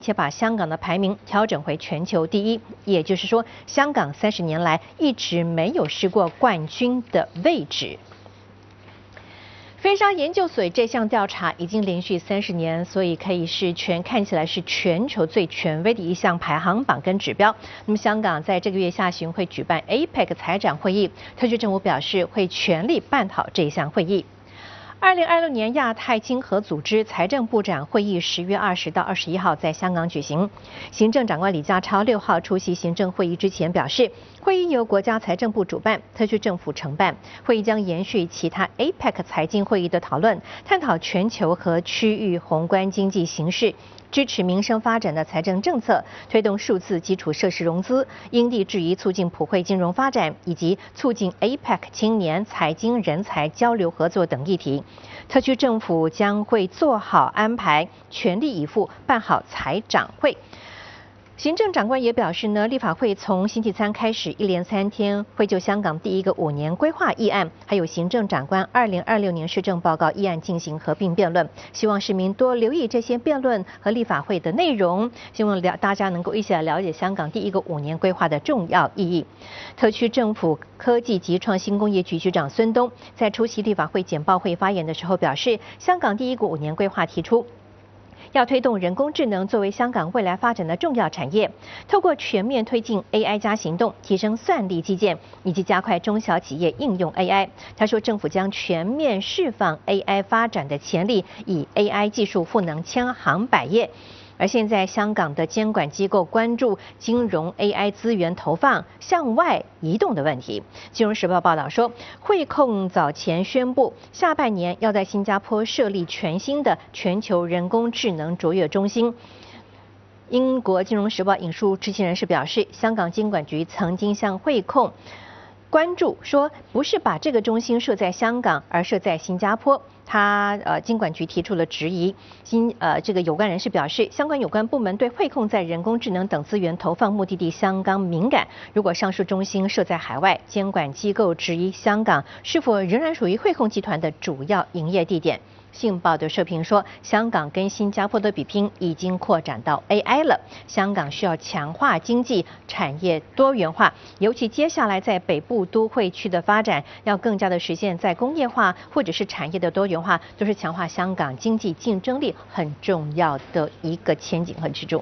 且把香港的排名调整回全球第一，也就是说，香港30年来一直没有失过冠军的位置。飞沙研究所这项调查已经连续30年，所以可以是看起来是全球最权威的一项排行榜跟指标。那么香港在这个月下旬会举办 APEC 财长会议，特区政府表示会全力办好这一项会议。2026年亚太经合组织财政部长会议10月20到21号在香港举行。行政长官李家超6号出席行政会议之前表示，会议由国家财政部主办，特区政府承办。会议将延续其他 APEC 财经会议的讨论，探讨全球和区域宏观经济形势，支持民生发展的财政政策，推动数字基础设施融资，因地制宜促进普惠金融发展，以及促进 APEC 青年财经人才交流合作等议题。特区政府将会做好安排，全力以赴办好财长会。行政长官也表示呢，立法会从星期三开始，一连3天会就香港第一个5年规划议案，还有行政长官2026年施政报告议案进行合并辩论。希望市民多留意这些辩论和立法会的内容，希望大家能够一起来了解香港第一个5年规划的重要意义。特区政府科技及创新工业局局长孙东在出席立法会简报会发言的时候表示，香港第一个5年规划提出，要推动人工智能作为香港未来发展的重要产业，透过全面推进 AI 加行动，提升算力基建，以及加快中小企业应用 AI。他说，政府将全面释放 AI 发展的潜力，以 AI 技术赋能千行百业。而现在，香港的监管机构关注金融 AI 资源投放向外移动的问题。金融时报报道说，汇控早前宣布，下半年要在新加坡设立全新的全球人工智能卓越中心。英国金融时报引述知情人士表示，香港监管局曾经向汇控关注说，不是把这个中心设在香港，而设在新加坡。金管局提出了质疑。这个有关人士表示，相关有关部门对汇控在人工智能等资源投放目的地相当敏感。如果上述中心设在海外，监管机构质疑香港是否仍然属于汇控集团的主要营业地点。信报的社评说，香港跟新加坡的比拼已经扩展到 AI 了。香港需要强化经济产业多元化，尤其接下来在北部都会区的发展，要更加的实现再工业化或者是产业的多元化，都是强化香港经济竞争力很重要的一个前景和支柱。